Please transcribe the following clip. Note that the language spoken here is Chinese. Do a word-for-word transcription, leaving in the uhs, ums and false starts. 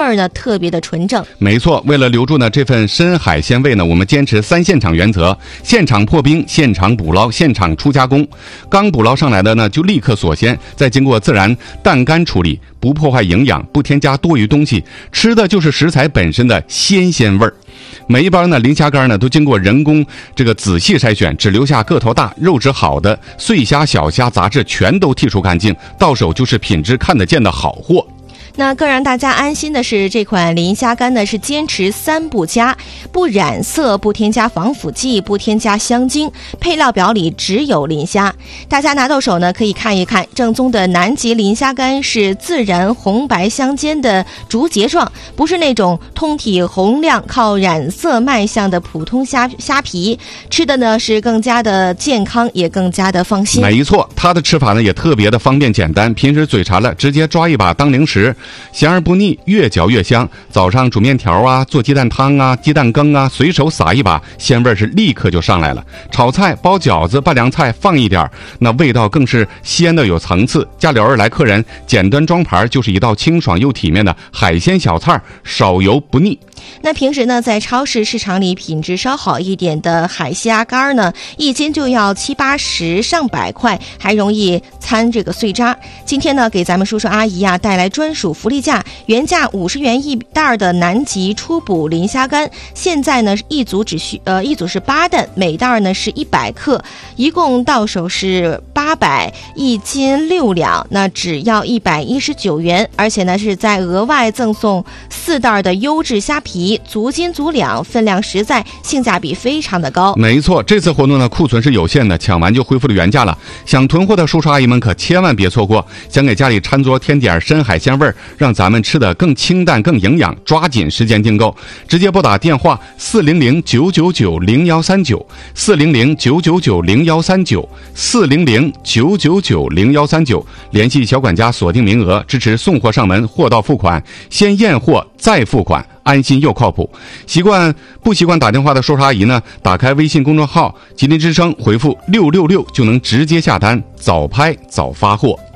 儿呢特别的纯正。 没错，为了留住呢这份深海鲜味呢，我们坚持三现场原则：现场破冰、现场捕捞、现场初加工。刚捕捞上来的呢，就立刻锁鲜，再经过自然淡干处理，不破坏营养，不添加多余东西，吃的就是食材本身的鲜鲜味儿。每一包呢磷虾干呢都经过人工这个仔细筛选，只留下个头大、肉质好的，碎虾、小虾、杂质全都剔除干净，到手就是品质看得见的好货。 那更让大家安心的是，这款磷虾干呢是坚持三不加，不染色，不添加防腐剂，不添加香精，配料表里只有磷虾。大家拿到手呢可以看一看，正宗的南极磷虾干是自然红白相间的竹节状，不是那种通体红亮靠染色卖相的普通虾虾皮，吃的呢是更加的健康，也更加的放心。 没错，它的吃法呢也特别的方便简单，平时嘴馋了直接抓一把当零食，咸而不腻，越嚼越香。早上煮面条啊，做鸡蛋汤啊，鸡蛋羹啊，随手撒一把，鲜味是立刻就上来了。炒菜、包饺子、拌凉菜放一点，那味道更是鲜的有层次。家里偶尔来客人，简单装盘就是一道清爽又体面的海鲜小菜，少油不腻。 那平时呢，在超市市场里品质稍好一点的海虾干呢，一斤就要七八十上百块，还容易掺这个碎渣。今天呢，给咱们叔叔阿姨啊带来专属福利价，原价五十元一袋的南极初捕磷虾干，现在呢一组只需呃一组是八担，每袋呢是一百克，一共到手是八百，一斤六两，那只要一百一十九元，而且呢是在额外赠送四袋的优质虾皮。足斤足两，分量实在，性价比非常的高。 没错，这次活动呢库存是有限的，抢完就恢复了原价了。想囤货的叔叔阿姨们可千万别错过，想给家里餐桌添点深海鲜味儿，让咱们吃得更清淡更营养，抓紧时间订购，直接拨打电话四零零九九九零幺三九四零零九九九零幺三九四零零九九九零幺三九，联系小管家锁定名额，支持送货上门，货到付款，先验货再付款，安心又靠谱。习惯不习惯打电话的叔叔阿姨呢，打开微信公众号吉林之声，回复六六六就能直接下单，早拍早发货。